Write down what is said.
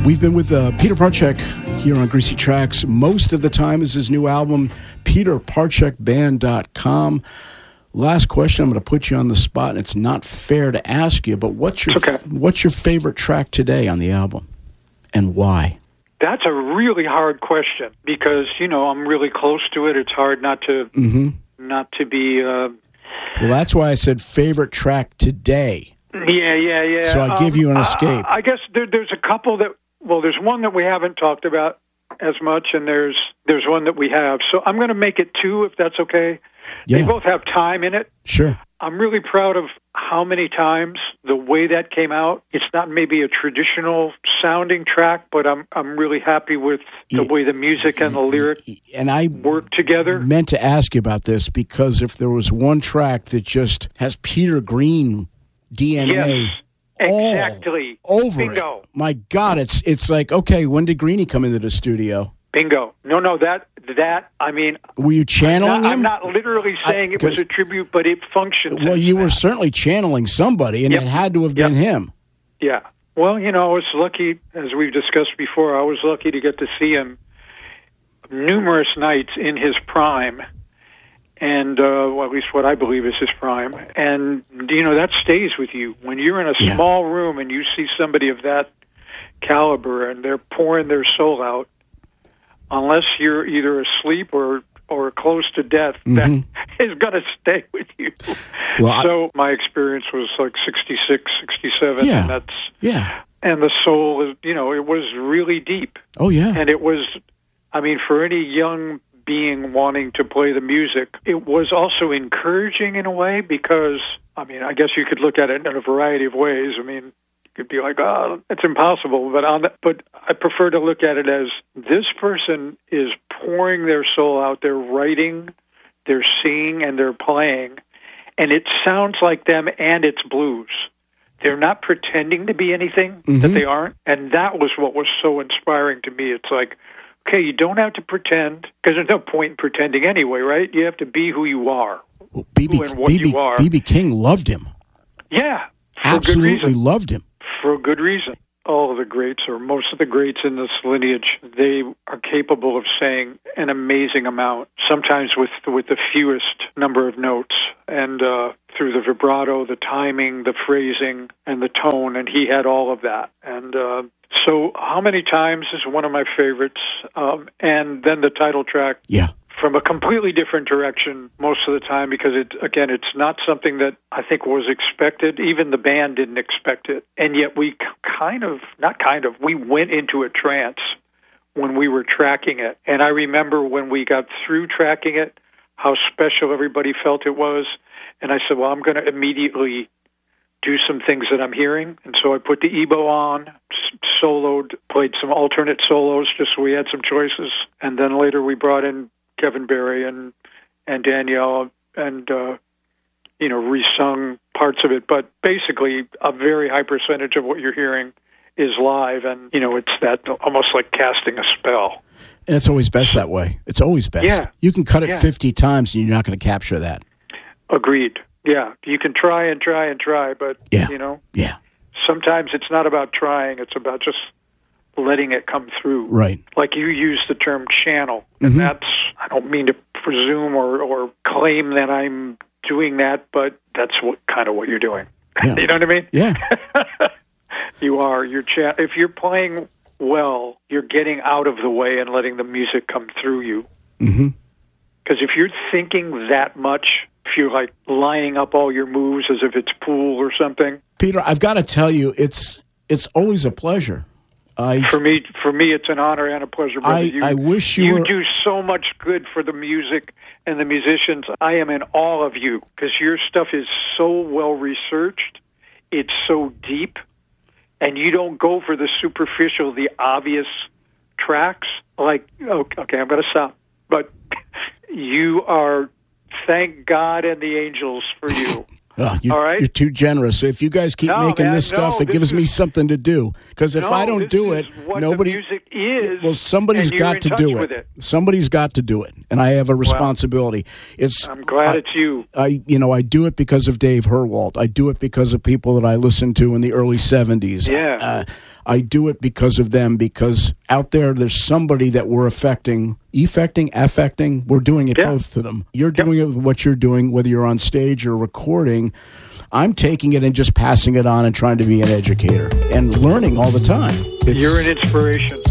We've been with Peter Parchek here on Greasy Tracks. Most of the time is his new album, peterparchekband.com. Last question, I'm going to put you on the spot, and it's not fair to ask you, but what's your favorite track today on the album, and why? That's a really hard question because, I'm really close to it. It's hard not to be... Well, that's why I said favorite track today. Yeah. So I give you an escape. I guess there's a couple that... Well, there's one that we haven't talked about as much, and there's one that we have. So I'm going to make it two, if that's okay. Yeah. They both have time in it. Sure. I'm really proud of how many times the way that came out. It's not maybe a traditional sounding track, but I'm really happy with the way the music and the lyric work together. Meant to ask you about this because if there was one track that just has Peter Green DNA. Yes. Exactly. Over Bingo. It. My God, it's like, okay, when did Greenie come into the studio? Bingo. No, that, I mean... Were you channeling him? I'm not literally saying it was a tribute, but it functions. Well, you were certainly channeling somebody, and it had to have been him. Yeah. Well, I was lucky, as we've discussed before, I was lucky to get to see him numerous nights in his prime. And, at least what I believe is his prime. And, that stays with you. When you're in a small room and you see somebody of that caliber and they're pouring their soul out, unless you're either asleep or close to death, that is going to stay with you. Well, so my experience was like 66, 67, and that's... Yeah. And the soul, is, it was really deep. Oh, yeah. And it was, for any young being wanting to play the music, it was also encouraging in a way because, I guess you could look at it in a variety of ways. You could be like, oh, it's impossible. But I prefer to look at it as this person is pouring their soul out. They're writing, they're singing, and they're playing. And it sounds like them, and it's blues. They're not pretending to be anything that they aren't. And that was what was so inspiring to me. It's like, okay, you don't have to pretend, because there's no point in pretending anyway, right? You have to be who you are. Well, B.B. King loved him. Yeah. Absolutely loved him. For a good reason. All of the greats, or most of the greats in this lineage, they are capable of saying an amazing amount, sometimes with the fewest number of notes, and through the vibrato, the timing, the phrasing, and the tone, and he had all of that. And so How Many Times is one of my favorites, and then the title track. Yeah. From a completely different direction most of the time because, it's not something that I think was expected. Even the band didn't expect it. And yet we we went into a trance when we were tracking it. And I remember when we got through tracking it, how special everybody felt it was. And I said, well, I'm going to immediately do some things that I'm hearing. And so I put the EBO on, soloed, played some alternate solos just so we had some choices. And then later we brought in Kevin Barry and Danielle and, resung parts of it. But basically, a very high percentage of what you're hearing is live. And, it's that almost like casting a spell. And it's always best that way. It's always best. Yeah. You can cut it 50 times and you're not going to capture that. Agreed. Yeah. You can try and try and try, but, sometimes it's not about trying. It's about just letting it come through. Right. Like you use the term channel, and that's, I don't mean to presume or claim that I'm doing that, but that's what you're doing. Yeah. You know what I mean? Yeah. You are. If you're playing well, you're getting out of the way and letting the music come through you. Because if you're thinking that much, if you're like lining up all your moves as if it's pool or something. Peter, I've got to tell you, it's always a pleasure. For me, it's an honor and a pleasure. I wish you do so much good for the music and the musicians. I am in awe of you because your stuff is so well researched. It's so deep, and you don't go for the superficial, the obvious tracks. Like, okay, I'm going to stop. But you are, thank God and the angels for you. Oh, all right? You're too generous. If you guys keep making this stuff, it gives me something to do. Because if I don't do it, nobody. The music is. Well, somebody's got to do it. Somebody's got to do it, and I have a responsibility. I'm glad it's you. I do it because of Dave Herwald. I do it because of people that I listened to in the early '70s. Yeah. I do it because of them, because out there's somebody that we're affecting. We're doing it both to them. You're doing it with what you're doing, whether you're on stage or recording. I'm taking it and just passing it on and trying to be an educator and learning all the time. You're an inspiration.